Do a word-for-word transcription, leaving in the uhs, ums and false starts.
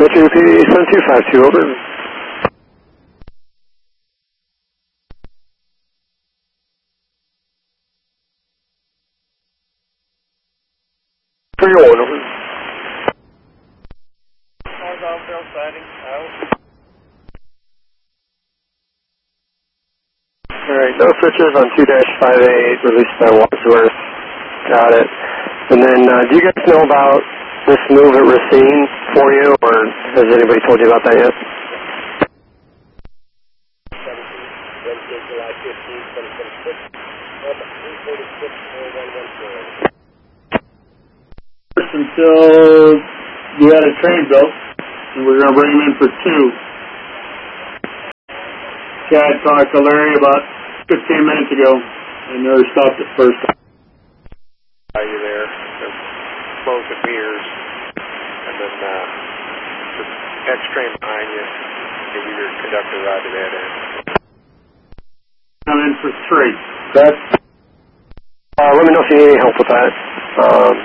Metro U P seven two five two, over. three one, over. Northbound sighting, out. Alright, no switches on two dash five eight, released by Wadsworth. Got it. And then, uh, do you guys know about this move at Racine for you, or has anybody told you about that yet? Wednesday, July fifteenth, twenty twenty-six, on three forty-six, four one one four. Until you had a train built, and we're going to bring them in for two. Chad talked to Larry about fifteen minutes ago, and they stopped at first. Are you there? They're close the mirrors, and then uh, the next train behind you, give you your conductor ride to that end. I'm in for three. That, uh, let me know if you need any help with that. Um,